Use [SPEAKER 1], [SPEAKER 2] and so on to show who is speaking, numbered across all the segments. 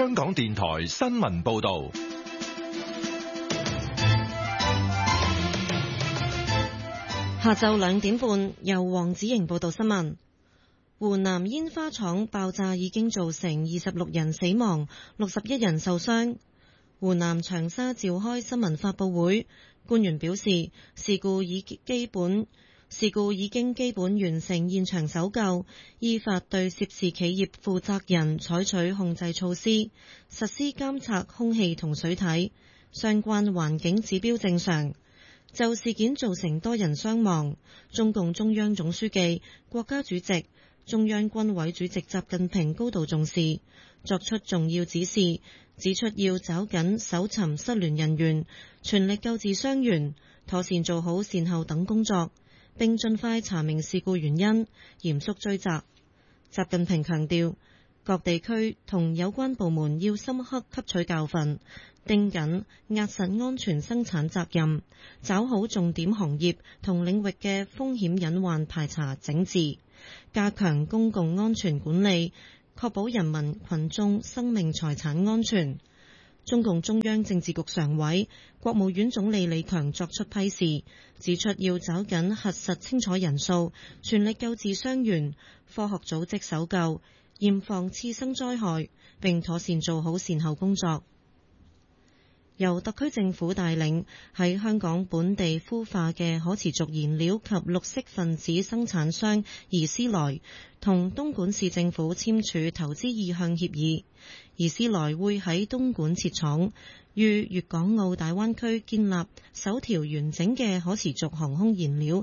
[SPEAKER 1] 香港電台新聞報道。
[SPEAKER 2] 下晝2點半，由黃子瑩報道新聞。湖南煙花廠爆炸已經造成26人死亡，61人受傷。湖南長沙召開新聞發佈會，官員表示，事故已經基本完成現場搜救，依法對涉事企業負責人採取控制措施，實施監測空氣同水體，相關環境指標正常。就事件造成多人傷亡，中共中央總書記、國家主席、中央軍委主席習近平高度重視，作出重要指示，指出要抓緊搜尋失聯人員，全力救治傷員，妥善做好善後等工作，並盡快查明事故原因，嚴肅追責。習近平強調，各地區同有關部門要深刻吸取教訓，盯緊壓實安全生產責任，抓好重點行業同領域嘅風險隱患排查整治，加強公共安全管理，確保人民群眾生命財產安全。中共中央政治局常委、國務院總理李強作出批示，指出要抓緊核實清楚人數，全力救治傷員，科學組織搜救，嚴防次生災害，並妥善做好善後工作。由特區政府帶領喺香港本地孵化嘅可持續燃料及綠色分子生產商怡斯萊同東莞市政府簽署投資意向協議。怡斯萊會喺東莞設廠，於粵港澳大灣區建立首條完整嘅可持續航空燃料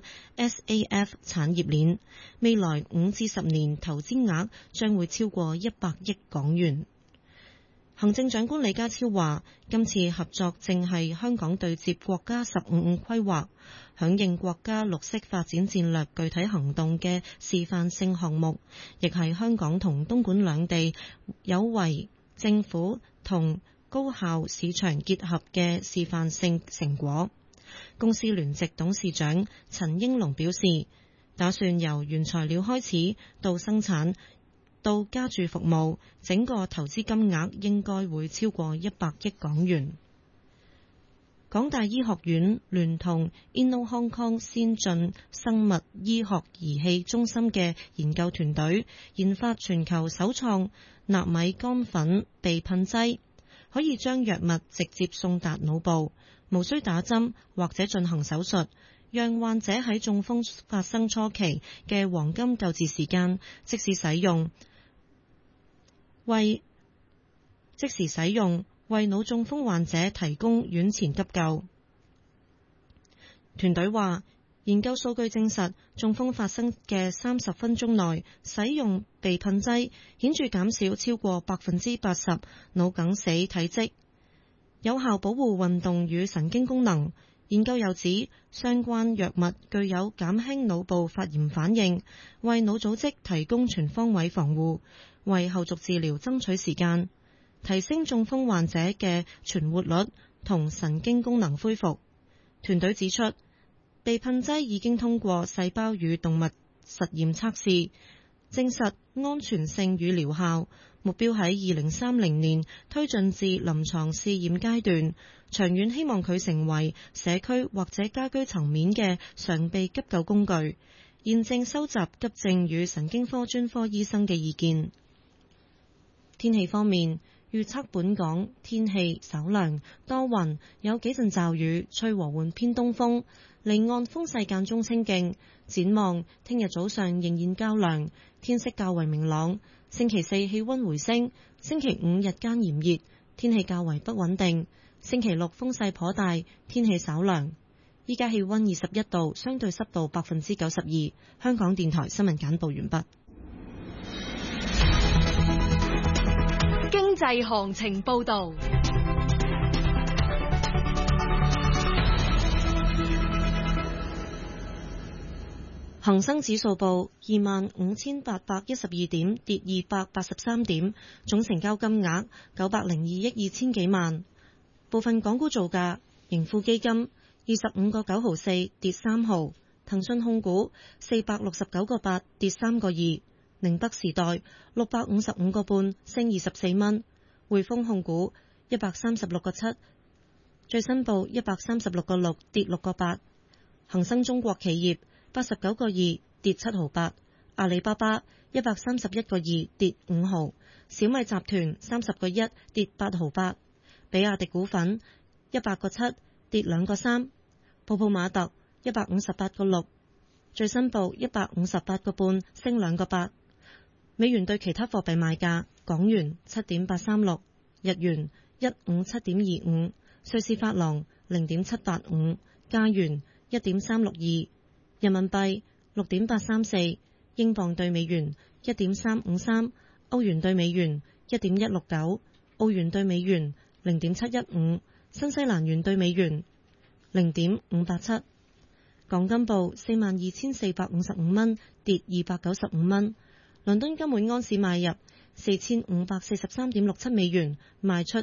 [SPEAKER 2] SAF 產業鏈，未來5至10年投資額將會超過100億港元。行政長官李家超話，今次合作正係香港對接國家15規劃，響應國家綠色發展戰略具體行動嘅示範性項目，亦係香港同東莞兩地有為政府同高效市場結合嘅示範性成果。公司聯席董事長陳英龍表示，打算由原材料開始到生產到加注服務，整個投資金額應該會超過100億港元。港大醫學院聯同 Inno Hong Kong 先進生物醫學儀器中心嘅研究團隊，研發全球首創納米乾粉鼻噴劑，可以將藥物直接送達腦部，無需打針或者進行手術，讓患者喺中風發生初期嘅黃金救治時間即時使用，為腦中風患者提供院前急救。團隊話，研究數據證實，中風發生嘅30分鐘內使用鼻噴劑，顯著減少超過80%腦梗死體積，有效保護運動與神經功能。研究又指，相關藥物具有減輕腦部發炎反應，為腦組織提供全方位防護，為後續治療爭取時間，提升中風患者嘅存活率同神經功能恢復。團隊指出，鼻噴劑已經通過細胞與動物實驗測試，證實安全性與療效，目標喺2030年推進至臨床試驗階段，長遠希望佢成為社區或者家居層面嘅常備急救工具。現正收集急症與神經科專科醫生嘅意見。天氣方面，預測本港天氣稍涼多雲，有幾陣驟雨，吹和緩偏東風，離岸風勢間中清勁。展望聽日早上仍然較涼，天色較為明朗。星期4氣溫回升，星期5日間炎熱，天氣較為不穩定。星期6風勢頗大，天氣稍涼。依家氣溫21度，相對濕度92%。香港電台新聞簡報完畢。
[SPEAKER 3] 經濟行情報道。
[SPEAKER 2] 恒生指數報25,812點，跌283點，總成交金額902億2千幾萬。部分港股造價：盈富基金25個9毫4，跌3毫；騰訊控股469個8，跌3個2；寧德時代655個半，升24蚊； 匯豐控股136個7，最新報136個6，跌6個8。恒生中國企業89個2，跌7毫8。阿里巴巴131個2，跌5毫。小米集團30個1，跌8毫8。比亞迪股份100個7，跌2個3。泡泡瑪特158個6，最新報158個半，升2個8。美元對其他貨幣賣價：港元7.836，日元157.25，瑞士法郎0.785，加元1.362，人民幣6.834，英鎊對美元1.353，歐元對美元1.169，澳元對美元0.715，新西蘭元對美元0.587。港金報42,455蚊，跌295蚊。倫敦金每安士買入4543.67美元，賣出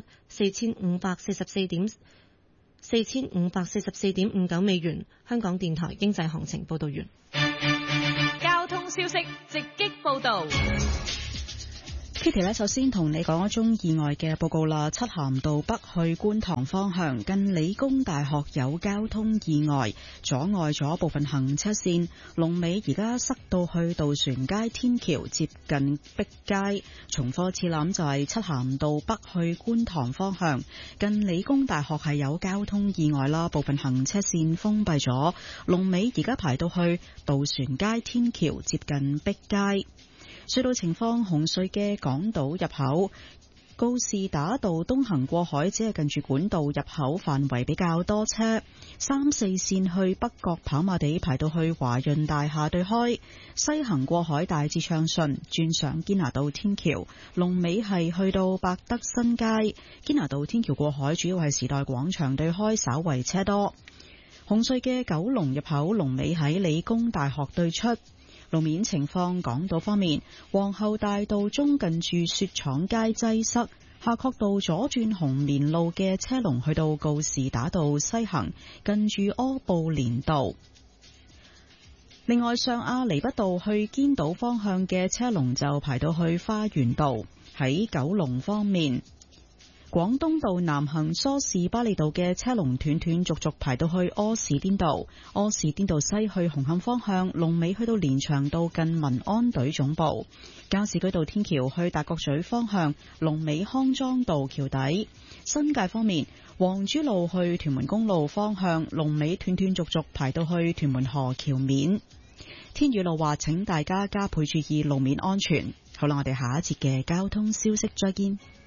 [SPEAKER 2] 4544.59美元。香港電台經濟行情報道完。
[SPEAKER 3] 交通消息直擊報道。
[SPEAKER 4] Kitty 呢，首先同你講一宗意外嘅報告啦。漆咸道北去觀塘方向，近理工大學有交通意外，阻礙咗部分行車線，龍尾而家塞到去渡船街天橋，接近碧街。重複次諗就係漆咸道北去觀塘方向，近理工大學係有交通意外啦，部分行車線封閉咗，龍尾而家排到去渡船街天橋，接近碧街。隧道情況：紅隧嘅港島入口告士打道東行過海，只係近住管道入口範圍比較多車。3、4線去北角跑馬地排到去華潤大廈對開，西行過海大致暢順，轉上堅拿道天橋，龍尾係去到百德新街。堅拿道天橋過海主要係時代廣場對開，稍為車多。紅隧嘅九龍入口龍尾喺理工大學對出。路面情況，港島方面，皇后大道中近住雪廠街擠塞，夏慤道左轉紅棉路嘅車龍去到告士打道西行，近住柯布連道。另外，上亞厘畢道去堅道方向嘅車龍就排到去花園道。喺九龍方面，廣東道南行梳士巴利道嘅車龍斷斷續續排到去柯士甸道，柯士甸道西去紅磡方向，龍尾去到連翔道近民安隊總部。加士居道天橋去大角咀方向，龍尾康莊道橋底。新界方面，黃珠路去屯門公路方向，龍尾斷斷續續排到去屯門河橋面。天雨路話，請大家加倍注意路面安全。好啦，我哋下一節嘅交通消息再見。